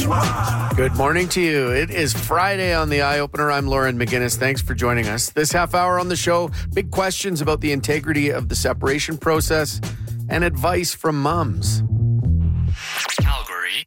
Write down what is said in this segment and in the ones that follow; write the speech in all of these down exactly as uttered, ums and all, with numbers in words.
Good morning to you. It is Friday on the Eye Opener. I'm Lauren McGinnis. Thanks for joining us. This half hour on the show, big questions about the integrity of the separation process and advice from moms. Calgary.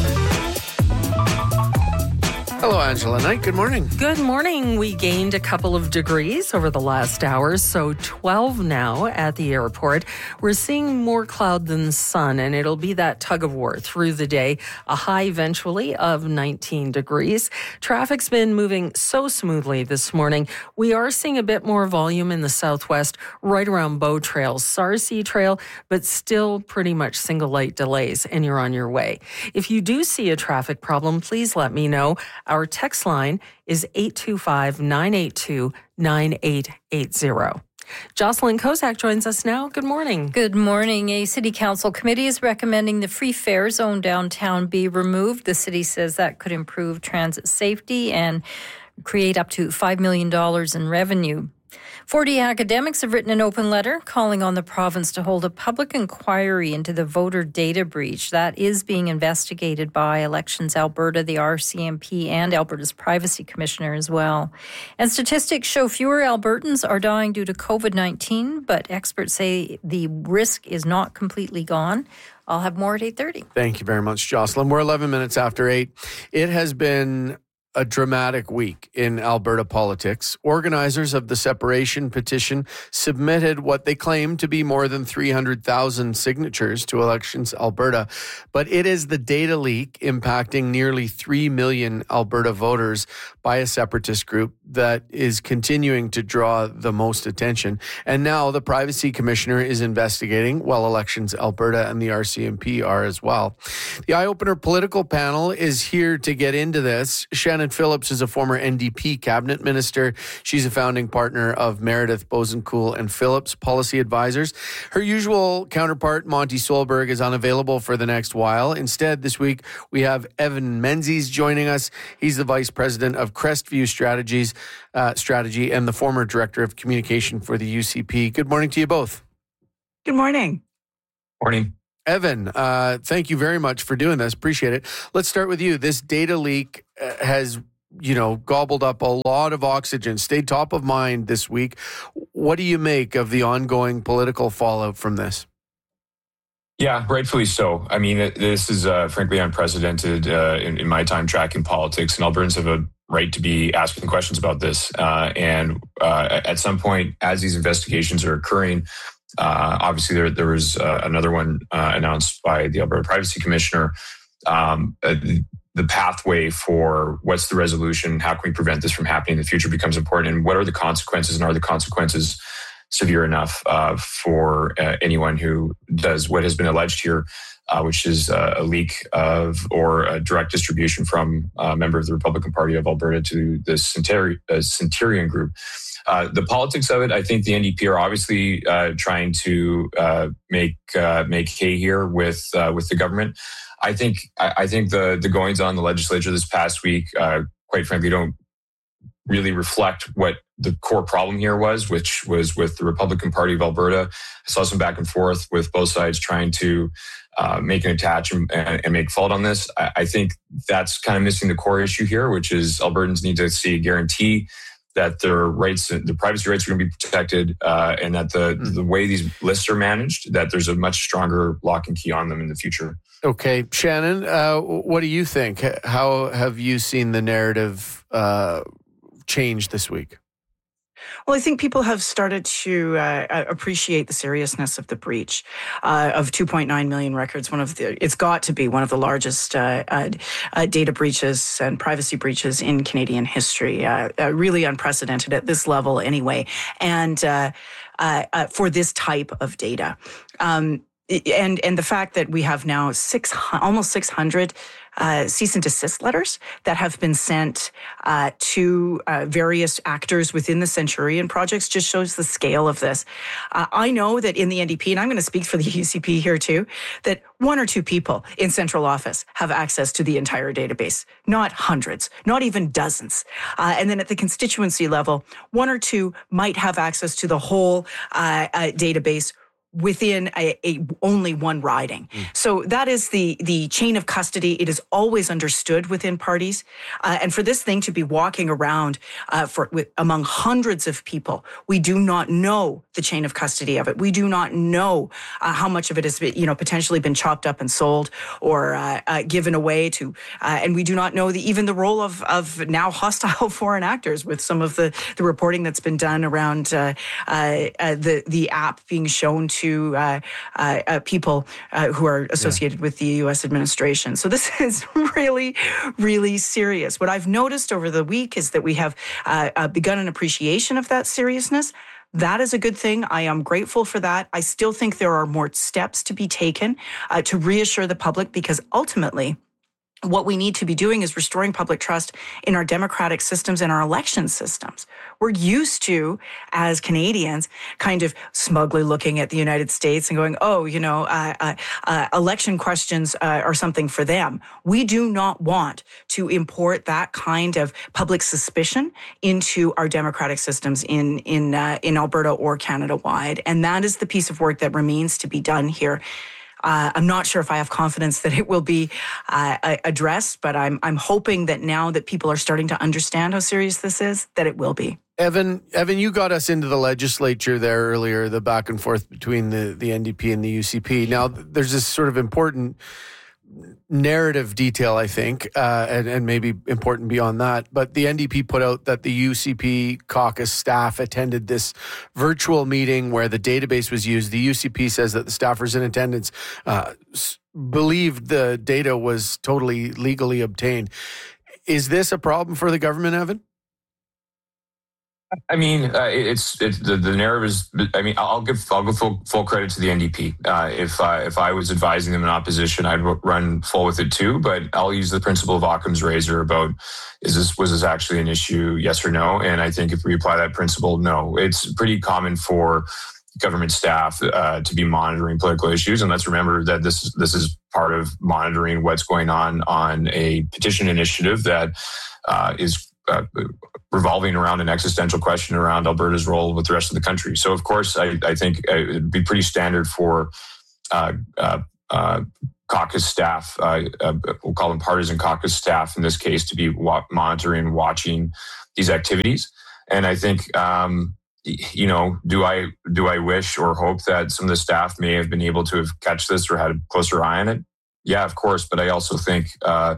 Hello, Angela Knight. Good morning. Good morning. We gained a couple of degrees over the last hour, so twelve now at the airport. We're seeing more cloud than sun, and it'll be that tug of war through the day. A high eventually of nineteen degrees. Traffic's been moving so smoothly this morning. We are seeing a bit more volume in the southwest, right around Bow Trail, Sarcee Trail, but still pretty much single light delays, and you're on your way. If you do see a traffic problem, please let me know. Our text line is eight two five, nine eight two, nine eight eight zero. Jocelyn Kozak joins us now. Good morning. Good morning. A city council committee is recommending the free fare zone downtown be removed. The city says that could improve transit safety and create up to five million dollars in revenue. forty academics have written an open letter calling on the province to hold a public inquiry into the voter data breach that is being investigated by Elections Alberta, the R C M P, and Alberta's Privacy Commissioner as well. And statistics show fewer Albertans are dying due to covid nineteen, but experts say the risk is not completely gone. I'll have more at eight thirty. Thank you very much, Jocelyn. We're eleven minutes after eight. It has been a dramatic week in Alberta politics. Organizers of the separation petition submitted what they claim to be more than three hundred thousand signatures to Elections Alberta, but it is the data leak impacting nearly three million Alberta voters by a separatist group that is continuing to draw the most attention. And now the Privacy Commissioner is investigating, while Elections Alberta and the R C M P are as well. The Eye Opener political panel is here to get into this. Shannon Phillips is a former N D P cabinet minister. She's a founding partner of Meredith Bosencool and Phillips Policy Advisors. Her usual counterpart, Monty Solberg, is unavailable for the next while. Instead, this week, we have Evan Menzies joining us. He's the vice president of Crestview Strategies, uh, Strategy and the former director of communication for the U C P. Good morning to you both. Good morning. Morning. Evan, uh, thank you very much for doing this. Appreciate it. Let's start with you. This data leak uh, has, you know, gobbled up a lot of oxygen, stayed top of mind this week. What do you make of the ongoing political fallout from this? Yeah, rightfully so. I mean, this is uh, frankly unprecedented uh, in, in my time tracking politics, and Albertans have a right to be asking questions about this. Uh, and uh, at some point, as these investigations are occurring, Uh, obviously, there there was uh, another one uh, announced by the Alberta Privacy Commissioner. Um, uh, the pathway for what's the resolution, how can we prevent this from happening in the future becomes important, and what are the consequences, and are the consequences severe enough uh, for uh, anyone who does what has been alleged here, uh, which is uh, a leak of or a direct distribution from a member of the Republican Party of Alberta to the Centuri- uh, Centurion Group. Uh, the politics of it, I think the N D P are obviously uh, trying to uh, make uh, make hay here with uh, with the government. I think I, I think the the goings on in the legislature this past week, uh, quite frankly, don't really reflect what the core problem here was, which was with the Republican Party of Alberta. I saw some back and forth with both sides trying to uh, make an attach and, and make fault on this. I, I think that's kind of missing the core issue here, which is Albertans need to see a guarantee that their rights, the privacy rights are going to be protected, uh, and that the mm. the way these lists are managed, that there's a much stronger lock and key on them in the future. Okay, Shannon, uh, what do you think? How have you seen the narrative uh, change this week? Well, I think people have started to uh, appreciate the seriousness of the breach uh, of two point nine million records. One of the, it's got to be one of the largest uh, uh, uh, data breaches and privacy breaches in Canadian history. Uh, uh, really unprecedented at this level, anyway, and uh, uh, uh, for this type of data. Um, And and the fact that we have now six almost six hundred uh, cease and desist letters that have been sent uh, to uh, various actors within the Centurion projects just shows the scale of this. Uh, I know that in the N D P, and I'm going to speak for the U C P here too, that one or two people in central office have access to the entire database, not hundreds, not even dozens. Uh, and then at the constituency level, one or two might have access to the whole uh, uh, database within a, a only one riding. Mm. So that is the the chain of custody. It is always understood within parties. Uh, and for this thing to be walking around uh, for with, among hundreds of people, we do not know the chain of custody of it. We do not know uh, how much of it has been, you know, potentially been chopped up and sold or uh, uh, given away to, uh, and we do not know the, even the role of, of now hostile foreign actors with some of the, the reporting that's been done around uh, uh, uh, the, the app being shown to uh, uh, uh, people uh, who are associated yeah. with the U S administration. So this is really, really serious. What I've noticed over the week is that we have uh, uh, begun an appreciation of that seriousness. That is a good thing. I am grateful for that. I still think there are more steps to be taken uh, to reassure the public, because ultimately, what we need to be doing is restoring public trust in our democratic systems and our election systems. We're used to, as Canadians, kind of smugly looking at the United States and going, oh, you know, uh, uh, uh, election questions uh, are something for them. We do not want to import that kind of public suspicion into our democratic systems in in uh, in Alberta or Canada-wide. And that is the piece of work that remains to be done here. Uh, I'm not sure if I have confidence that it will be uh, addressed, but I'm I'm hoping that now that people are starting to understand how serious this is, that it will be. Evan, Evan, you got us into the legislature there earlier, the back and forth between the, the N D P and the U C P. Now, there's this sort of important narrative detail, I think, uh, and, and maybe important beyond that. But the N D P put out that the U C P caucus staff attended this virtual meeting where the database was used. The U C P says that the staffers in attendance uh, believed the data was totally legally obtained. Is this a problem for the government, Evan? I mean, uh, it's it's the, the narrative is. I mean, I'll give I'll give full, full credit to the N D P. Uh, if uh, if I was advising them in opposition, I'd run full with it too. But I'll use the principle of Occam's razor about is this was this actually an issue, yes or no? And I think if we apply that principle, no. It's pretty common for government staff uh, to be monitoring political issues, and let's remember that this this is part of monitoring what's going on on a petition initiative that uh, is. Uh, revolving around an existential question around Alberta's role with the rest of the country. So, of course, I, I think it'd be pretty standard for uh, uh, uh, caucus staff, uh, uh, we'll call them partisan caucus staff in this case, to be wa- monitoring, watching these activities. And I think, um, you know, do I do I wish or hope that some of the staff may have been able to have catch this or had a closer eye on it? Yeah, of course. But I also think uh,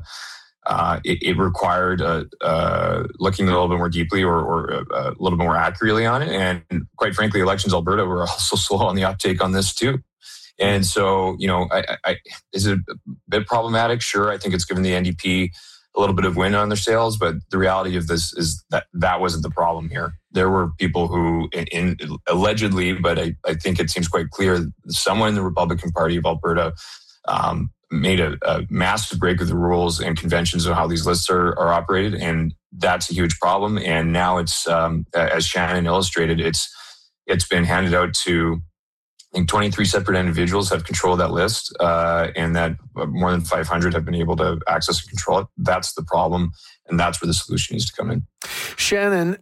Uh, it, it required uh, uh, looking a little bit more deeply or, or uh, a little bit more accurately on it. And quite frankly, Elections Alberta were also slow on the uptake on this too. And so, you know, I, I, is it a bit problematic? Sure, I think it's given the N D P a little bit of wind on their sails, but the reality of this is that that wasn't the problem here. There were people who, in, in allegedly, but I, I think it seems quite clear, someone in the Republican Party of Alberta um, made a, a massive break of the rules and conventions of how these lists are, are operated. And that's a huge problem. And now it's, um, as Shannon illustrated, it's it's been handed out to, I think, twenty-three separate individuals have control of that list, uh, and that more than five hundred have been able to access and control it. That's the problem. And that's where the solution needs to come in. Shannon,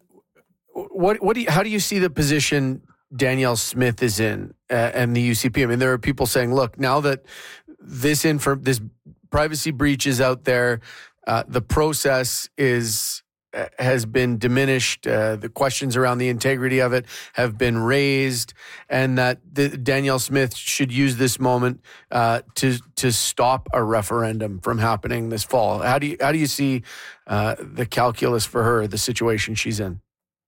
what, what do you, how do you see the position Danielle Smith is in uh, and the U C P? I mean, there are people saying, look, now that this info, this privacy breach is out there, uh, the process is uh, has been diminished. Uh, the questions around the integrity of it have been raised, and that the, Danielle Smith should use this moment uh, to to stop a referendum from happening this fall. How do you how do you see uh, the calculus for her, the situation she's in?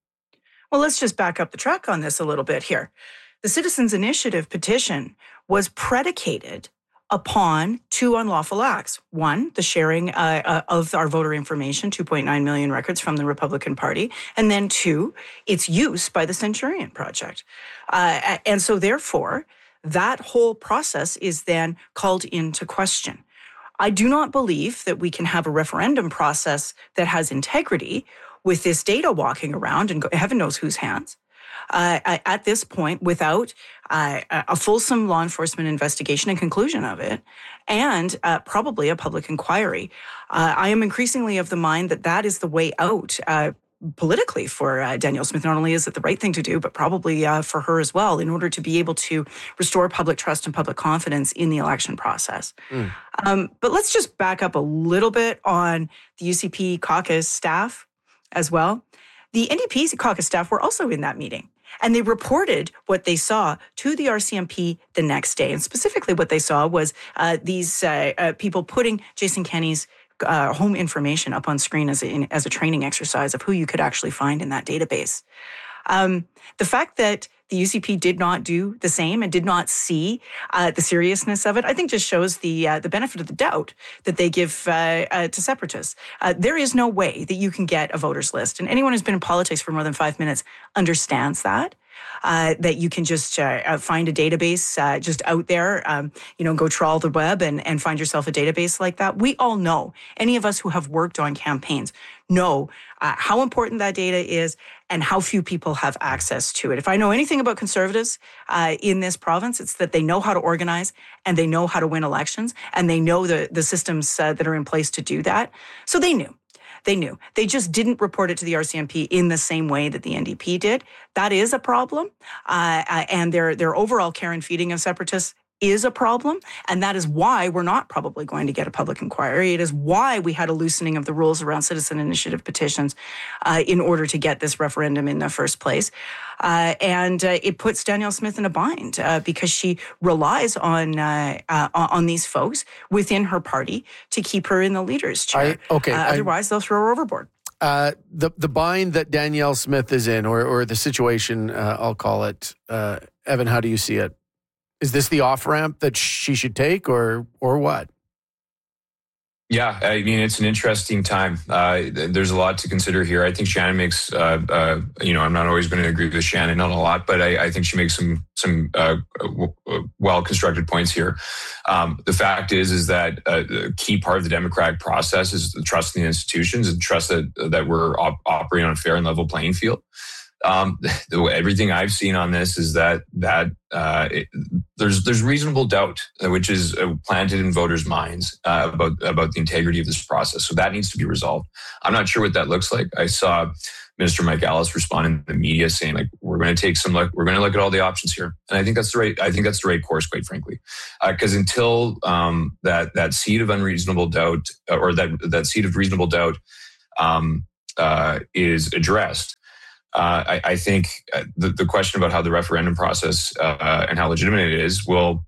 Well, let's just back up the truck on this a little bit here. The Citizens Initiative petition was predicated upon two unlawful acts. One, the sharing uh, uh, of our voter information, two point nine million records from the Republican Party. And then two, its use by the Centurion Project. Uh, and so therefore, that whole process is then called into question. I do not believe that we can have a referendum process that has integrity with this data walking around and heaven knows whose hands. Uh, at this point, without uh, a fulsome law enforcement investigation and conclusion of it, and uh, probably a public inquiry. Uh, I am increasingly of the mind that that is the way out. Uh, politically for uh, Danielle Smith. Not only is it the right thing to do, but probably uh, for her as well, in order to be able to restore public trust and public confidence in the election process. Mm. Um, but let's just back up a little bit on the U C P caucus staff as well. The N D P caucus staff were also in that meeting. And they reported what they saw to the R C M P the next day. And specifically what they saw was uh, these uh, uh, people putting Jason Kenney's uh, home information up on screen as a, as a training exercise of who you could actually find in that database. Um, the fact that the U C P did not do the same and did not see uh, the seriousness of it, I think just shows the uh, the benefit of the doubt that they give uh, uh, to separatists. Uh, there is no way that you can get a voters list. And anyone who's been in politics for more than five minutes understands that. Uh, that you can just uh, find a database uh, just out there, um, you know, go trawl the web and, and find yourself a database like that. We all know, any of us who have worked on campaigns know uh, how important that data is and how few people have access to it. If I know anything about Conservatives uh, in this province, it's that they know how to organize and they know how to win elections and they know the, the systems uh, that are in place to do that. So they knew. They knew. They just didn't report it to the R C M P in the same way that the N D P did. That is a problem. Uh, uh, and their their overall care and feeding of separatists is a problem. And that is why we're not probably going to get a public inquiry. It is why we had a loosening of the rules around citizen initiative petitions uh, in order to get this referendum in the first place. Uh, and uh, it puts Danielle Smith in a bind uh, because she relies on uh, uh, on these folks within her party to keep her in the leader's chair. I, okay, uh, otherwise, they'll throw her overboard. Uh, the the bind that Danielle Smith is in, or or the situation, uh, I'll call it. Uh, Evan, how do you see it? Is this the off ramp that she should take, or or what? Yeah, I mean, it's an interesting time. Uh, there's a lot to consider here. I think Shannon makes, uh, uh, you know, I'm not always going to agree with Shannon on a lot, but I, I think she makes some some uh, w- well-constructed points here. Um, the fact is, is that uh, a key part of the democratic process is the trust in the institutions and trust that that we're op- operating on a fair and level playing field. Um, the, everything I've seen on this is that that uh, it, there's there's reasonable doubt, which is uh, planted in voters' minds uh, about about the integrity of this process. So that needs to be resolved. I'm not sure what that looks like. I saw Minister Mike Ellis respond in the media saying, like, we're going to take some look, we're going to look at all the options here, and I think that's the right. I think that's the right course, quite frankly, because uh, until um, that that seed of unreasonable doubt uh, or that that seed of reasonable doubt um, uh, is addressed. Uh, I, I think the, the question about how the referendum process uh, and how legitimate it is will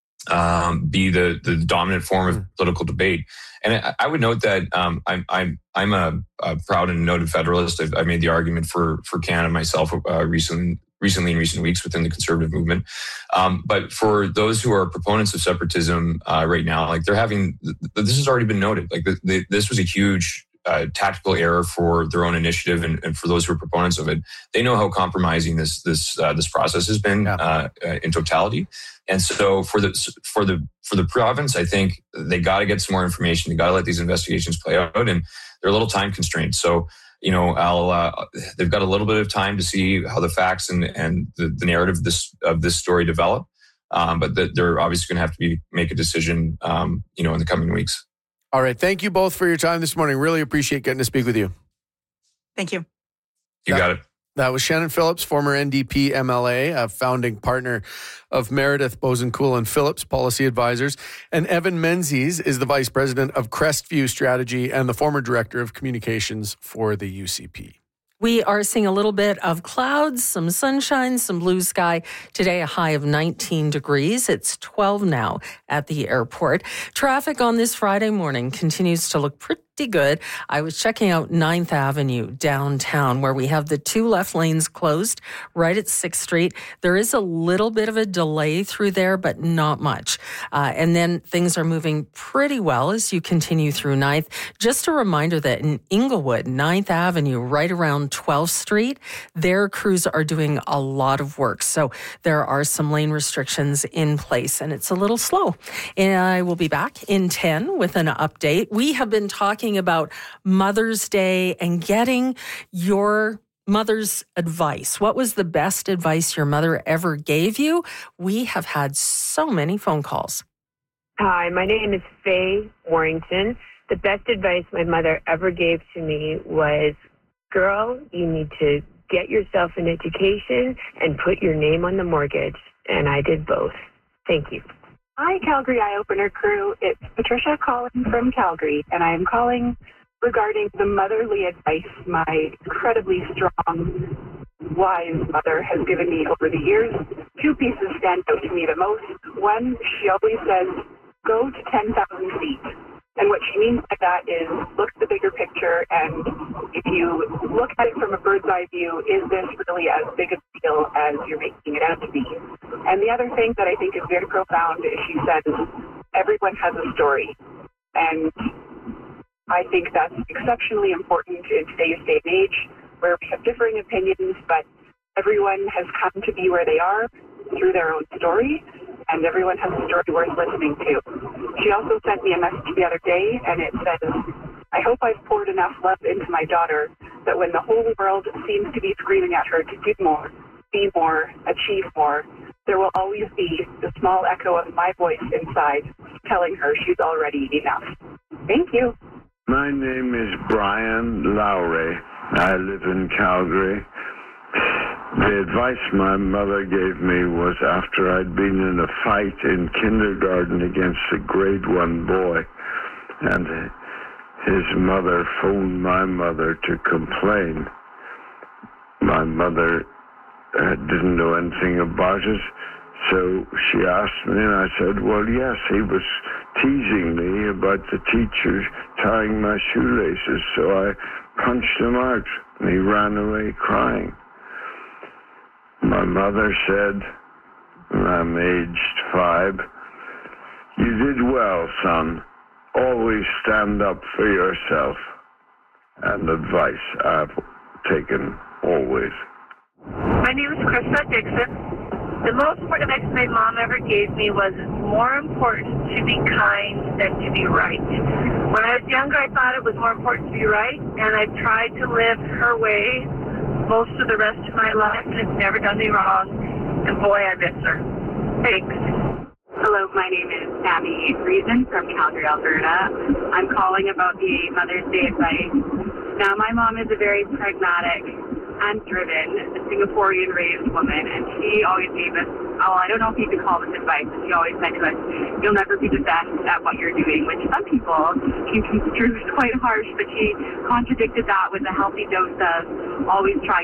um, be the, the dominant form of political debate. And I, I would note that um, I'm I'm I'm a, a proud and noted federalist. I've, I've made the argument for for Canada myself uh, recently. recently in recent weeks within the Conservative movement. Um, but for those who are proponents of separatism uh, right now, like they're having, this has already been noted, like the, the, this was a huge uh, tactical error for their own initiative and, and for those who are proponents of it. They know how compromising this this uh, this process has been yeah. uh, uh, in totality. And so for the for the for the province, I think they got to get some more information. They got to let these investigations play out, and they're a little time constrained. So, you know, I'll uh, they've got a little bit of time to see how the facts and and the, the narrative of this of this story develop. Um, but the, they're obviously going to have to be make a decision, um, you know, in the coming weeks. All right. Thank you both for your time this morning. Really appreciate getting to speak with you. Thank you. You that, got it. That was Shannon Phillips, former N D P M L A, a founding partner of Meredith Bozencool and Phillips Policy Advisors. And Evan Menzies is the vice president of Crestview Strategy and the former director of communications for the U C P. We are seeing a little bit of clouds, some sunshine, some blue sky. Today, a high of nineteen degrees. It's twelve now at the airport. Traffic on this Friday morning continues to look pretty good. I was checking out ninth Avenue downtown where we have the two left lanes closed right at sixth Street. There is a little bit of a delay through there, but not much. Uh, and then things are moving pretty well as you continue through ninth. Just a reminder that in Inglewood, ninth Avenue, right around twelfth Street, their crews are doing a lot of work. So there are some lane restrictions in place and it's a little slow. And I will be back in ten with an update. We have been talking about Mother's Day and getting your mother's advice. What was the best advice your mother ever gave you? We have had so many phone calls. Hi, my name is Faye Warrington. The best advice my mother ever gave to me was girl, you need to get yourself an education and put your name on the mortgage. And I did both. Thank you. Hi, Calgary Eye Opener crew. It's Patricia calling from Calgary, and I am calling regarding the motherly advice my incredibly strong, wise mother has given me over the years. Two pieces stand out to me the most. One, she always says, go to ten thousand feet. And what she means by that is look at the bigger picture, and if you look at it from a bird's eye view, is this really as big a deal as you're making it out to be? And the other thing that I think is very profound is she says, everyone has a story. And I think that's exceptionally important in today's day and age, where we have differing opinions, but everyone has come to be where they are through their own story, and everyone has a story worth listening to. She also sent me a message the other day, and it says, I hope I've poured enough love into my daughter that when the whole world seems to be screaming at her to do more, be more, achieve more, there will always be the small echo of my voice inside telling her she's already enough. Thank you. My name is Brian Lowry. I live in Calgary. The advice my mother gave me was after I'd been in a fight in kindergarten against a grade one boy, and his mother phoned my mother to complain. My mother uh, didn't know anything about it, so she asked me, and I said, well, yes, he was teasing me about the teacher tying my shoelaces, so I punched him out, and he ran away crying. My mother said, and I'm aged five, you did well, son. Always stand up for yourself. And advice I've taken always. My name is Krista Dixon. The most important advice my mom ever gave me was it's more important to be kind than to be right. When I was younger, I thought it was more important to be right, and I tried to live her way most of the rest of my life, and it's never done me wrong. And boy, I miss her. Thanks. Hello, my name is Sammy Reason from Calgary, Alberta. I'm calling about the Mother's Day advice. Now, my mom is a very pragmatic and driven Singaporean-raised woman, and she always gave us, oh, I don't know if you could call this advice, but she always said to us, you'll never be the best at what you're doing, which some people can construe as quite harsh, but she contradicted that with a healthy dose of always try